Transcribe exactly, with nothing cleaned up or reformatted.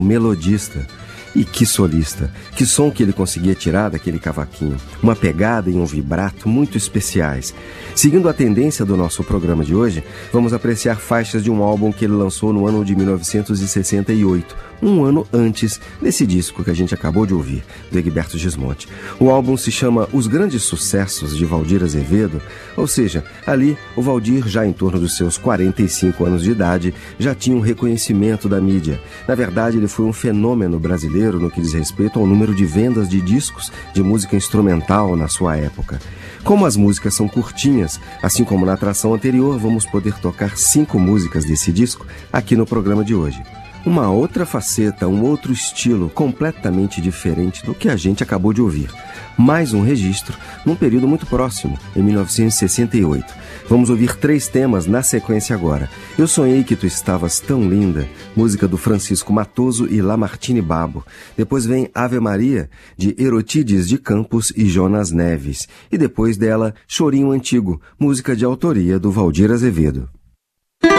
melodista. E que solista, que som que ele conseguia tirar daquele cavaquinho. Uma pegada e um vibrato muito especiais. Seguindo a tendência do nosso programa de hoje, vamos apreciar faixas de um álbum que ele lançou no ano de mil novecentos e sessenta e oito, um ano antes desse disco que a gente acabou de ouvir, do Egberto Gismonti. O álbum se chama Os Grandes Sucessos de Valdir Azevedo, ou seja, ali o Valdir, já em torno dos seus quarenta e cinco anos de idade, já tinha um reconhecimento da mídia. Na verdade, ele foi um fenômeno brasileiro no que diz respeito ao número de vendas de discos de música instrumental na sua época. Como as músicas são curtinhas, assim como na atração anterior, vamos poder tocar cinco músicas desse disco aqui no programa de hoje. Uma outra faceta, um outro estilo completamente diferente do que a gente acabou de ouvir. Mais um registro num período muito próximo, em mil novecentos e sessenta e oito. Vamos ouvir três temas na sequência agora. Eu Sonhei Que Tu Estavas Tão Linda, música do Francisco Matoso e Lamartine Babo. Depois vem Ave Maria, de Erotides de Campos e Jonas Neves. E depois dela, Chorinho Antigo, música de autoria do Valdir Azevedo.